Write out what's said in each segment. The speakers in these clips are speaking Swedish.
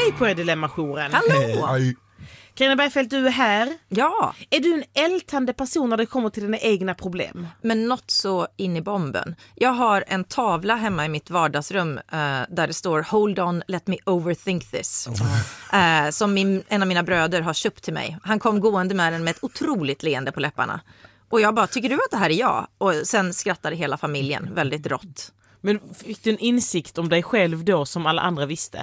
Hej på er Dilemma-jouren. Hallå! Hej. Carina Bergfeldt, du är här. Ja, Är du en ältande person när det kommer till dina egna problem? men något så in i bomben. Jag har en tavla hemma i mitt vardagsrum där det står "Hold on, let me overthink this". Som en av mina bröder har köpt till mig. Han kom gående med den med ett otroligt leende på läpparna. Och jag bara, tycker du att det här är jag? Och sen skrattade hela familjen väldigt rått. Men fick du en insikt om dig själv då som alla andra visste?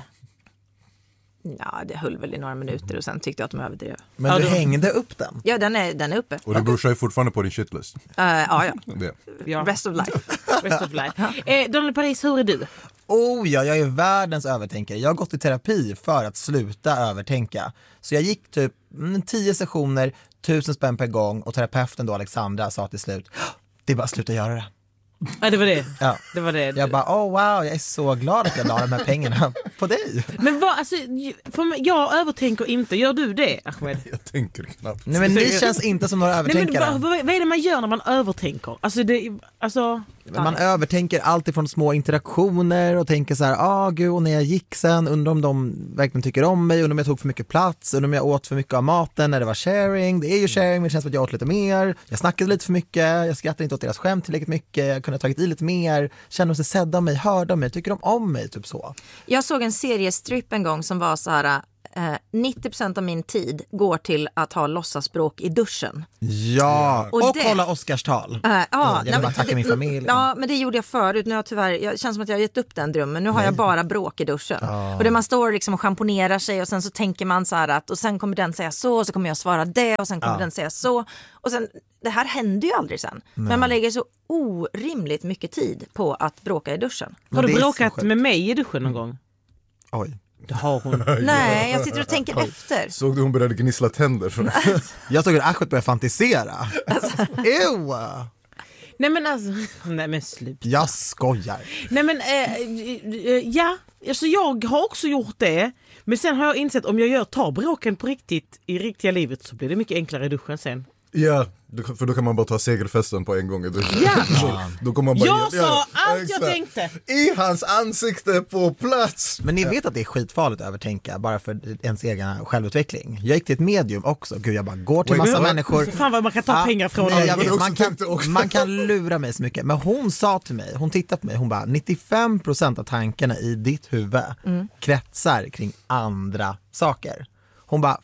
Ja, det höll väl i några minuter och sen tyckte jag att de överdrev. Men Ja, du då- hängde upp den. Ja, den är uppe. Och du bursar ju fortfarande på din shitlist. Ja. Det. Ja. Rest of life. Rest of life. Donald Paris, hur är du? Oh ja, jag är världens övertänkare. Jag har gått i terapi för att sluta övertänka. Så jag gick typ 10 sessioner, 1000 spänn per gång och terapeuten då Alexandra sa till slut, det är bara att sluta göra det. Ja, det var det. Ja. Det var det. Jag bara, oh wow, jag är så glad att jag la de här pengarna på dig. Men vad, alltså, jag övertänker inte. Gör du det, Ahmed? Jag tänker knappt. Nej men ni känns inte som några Nej, men övertänkare. vad är det man gör när man övertänker? Alltså, Man övertänker allt ifrån små interaktioner och tänker så här, gud, och när jag gick sen, undrar om de verkligen tycker om mig, undrar om jag tog för mycket plats, undrar om jag åt för mycket av maten när det var sharing. Det är ju sharing, men det känns som att jag åt lite mer. Jag snackade lite för mycket, jag skrattade inte åt deras skämt tillräckligt mycket, jag kunde ha tagit i lite mer, kände sig sedda av mig, hörde av mig, tycker de om mig, typ så. Jag såg en seriestrip en gång som var så här... 90% av min tid går till att ha låtsasbråk i duschen. Ja, och det- kolla Oscarstal. Jag vill bara tacka min familj. Ja, men det gjorde jag förut. Nu har jag känns som att jag har gett upp den drömmen. Nu har jag bara bråk i duschen. Och där man står liksom och schamponerar sig och sen så tänker man så här att, och sen kommer den säga så, och så kommer jag svara det, och sen kommer den säga så. Och sen, det här händer ju aldrig sen. Men man lägger så orimligt mycket tid på att bråka i duschen. har det du är så bråkat sjukt. med mig i duschen någon gång? Oj. Det har hon. Nej, jag sitter och tänker efter. Såg du hon började gnissla tänder? Jag såg att Ahmed började fantisera. Ew. Nej men alltså, nej men slut. Jag skojar. Nej men, ja, alltså jag har också gjort det. Men sen har jag insett om jag tar bråken på riktigt i riktiga livet så blir det mycket enklare i duschen sen. Ja, för då kan man bara ta segerfesten på en gång i duschen. Ja. Då kommer man bara, Jag sa allt jag exakt. tänkte. I hans ansikte på plats. Men ni vet att det är skitfarligt att övertänka bara för ens egen självutveckling. Jag gick till ett medium också. Gud, jag bara går till massa människor. Fan vad man kan ta pengar från nej, dem. jag vet, också tänkte också. man kan lura mig så mycket. Men hon sa till mig, hon tittade på mig, hon bara 95% av tankarna i ditt huvud kretsar kring andra saker. Hon bara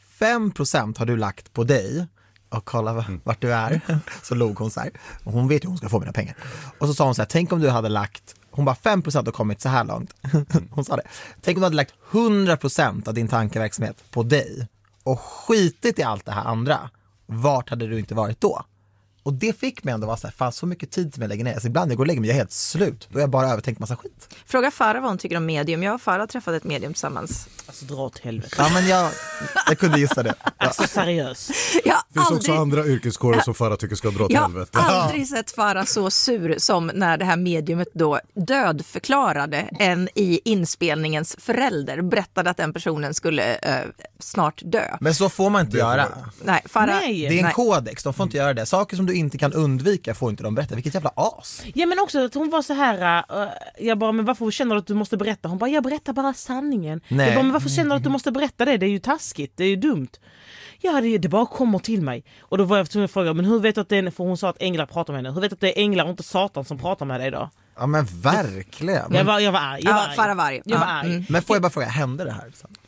5% har du lagt på dig. Och kolla vart du är. Så log hon så här. Och hon vet ju hon ska få mina pengar. Och så sa hon så här, tänk om du hade lagt, hon bara 5% har kommit så här långt. Hon sa det. Tänk om du hade lagt 100% av din tankeverksamhet på dig och skitit i allt det här andra. Vart hade du inte varit då? Och det fick mig ändå vara så här, fan så mycket tid som jag lägger ner. Alltså ibland jag går och lägger mig, jag är helt slut. Då har jag bara övertänkt massa skit. Fråga Farah vad hon tycker om medium. Jag och Farah träffade ett medium tillsammans. Alltså dra åt helvete. Ja men jag kunde gissa det. Ja. Alltså seriöst. Jag Det finns har också andra yrkeskårer som Farah tycker ska dra till Jag har helvete. aldrig sett Farah så sur som när det här mediumet då dödförklarade en i inspelningens förälder. Berättade att den personen skulle snart dö. Men så får man inte göra. Nej, Farah, Nej. Det är en nej. kodex, de får inte göra det. Saker som du inte kan undvika får inte de berätta. Vilket jävla as. Ja men också att hon var så här. Jag bara, men varför känner du att du måste berätta? Hon bara, jag berättar bara sanningen. Nej. Jag bara, men varför känner du att du måste berätta det? Det är ju taskigt, det är ju dumt. Ja, det bara kommer till mig. Och då var jag tvungen att fråga, men hur vet du att det är, för hon sa att änglar pratar med henne. Hur vet du att det är änglar och inte Satan som pratar med dig då? Ja men verkligen. Jag var arg. Ja, Farah var arg. Jag var Ja, arg. Men får jag bara fråga, hände det här?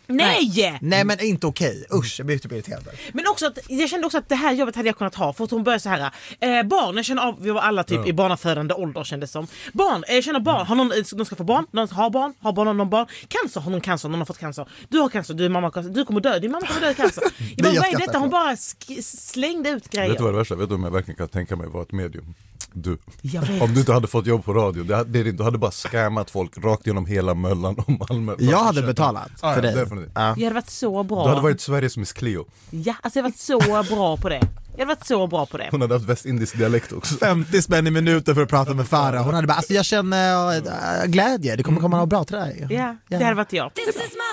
Nej! Nej men inte okej. Usch, jag blir typ irriterad. Men också att, jag kände också att det här jobbet hade jag kunnat ha. För att hon började så här. Barn, jag känner av, vi var alla typ i barnafödande ålder kändes som. Barn, jag känner barn. Har någon ska få barn? Någon har barn någon barn? Cancer, har någon cancer? Någon har fått cancer? Du har cancer, du är mamma cancer. Du kommer dö, din mamma kommer dö i cancer. Jag bara, vad är detta? Hon bara slängde ut grejer. Vet du vad det värsta? Vet du om jag verkligen kan tänka mig vara ett medium? Du. Jag vet. Om du inte hade fått jobb på radio, du hade bara scammat folk rakt genom hela Möllan och Malmö. Jag hade betalat för dig. Definitivt. Ja. Jag hade varit så bra. Du hade varit Sveriges Miss Cleo. Ja, alltså jag hade varit så bra på det. Jag hade varit så bra på det. Hon hade haft västindisk dialekt också. 50 spänn i minuten för att prata med Farah. Hon hade bara, alltså jag känner glädje. Det kommer komma något bra till dig. Ja, det hade varit jag. This is my